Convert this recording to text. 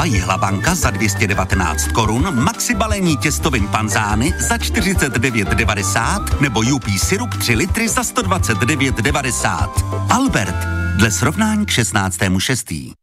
káva Jihlabanka za 219 korun, Maxi balení těstovin panzány za 49,90 nebo UP syrup 3 litry za 129,90. Albert, dle srovnání k 16.6.